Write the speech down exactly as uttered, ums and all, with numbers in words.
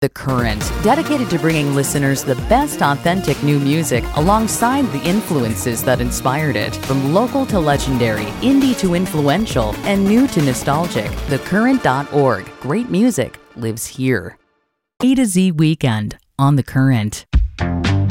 The Current, dedicated to bringing listeners the best authentic new music alongside the influences that inspired it. From local to legendary, indie to influential, and new to nostalgic, the current dot org. Great music lives here. A to Z Weekend on The Current.